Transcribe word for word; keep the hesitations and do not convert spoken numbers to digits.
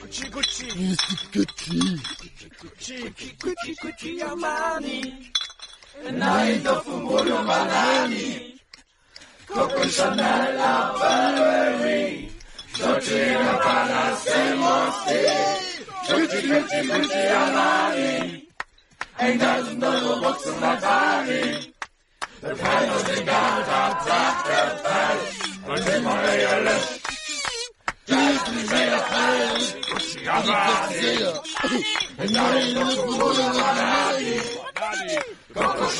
Gucci, Gucci. Gucci. Gucci, Gucci, Gucci, Armani. Nine of Polo Malani. Coco Chanel, Burberry. Dolce and Gabbana, Mosti. Gucci, Gucci, Gucci, Armani. Ain't doesn't know the books of my body. The panels they got on top of Paris. But in my ears, just me made a Paris. Gucci, Armani. And I ain't no fool, Armani. Coco